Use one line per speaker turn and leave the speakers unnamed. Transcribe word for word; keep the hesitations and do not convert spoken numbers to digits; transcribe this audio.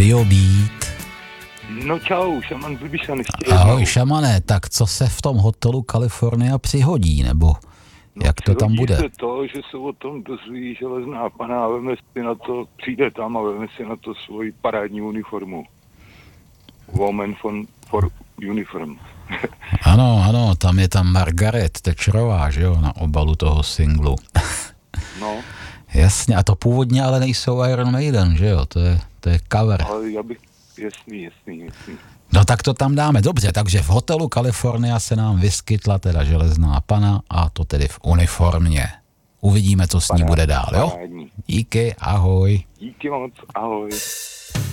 Radio Beat.
No čau, šaman Budišan ještě.
Ahoj šamane, tak co se v tom hotelu California přihodí, nebo
no,
jak to tam bude?
Se to, že se o tom dozví železná pana a veme si na to, přijde tam a veme si na to svoji parádní uniformu. Woman for, for uniform.
Ano, ano, tam je tam Margaret Thatcherová, že jo, na obalu toho singlu.
No.
Jasně, a to původně ale nejsou Iron Maiden, že jo, to je, to je cover.
Ale já bych, jasný, jasný, jasný.
No tak to tam dáme, dobře, takže v hotelu California se nám vyskytla teda železná pana a to tedy v uniformě. Uvidíme, co s ní bude dál, jo? Díky, ahoj.
Díky moc, ahoj.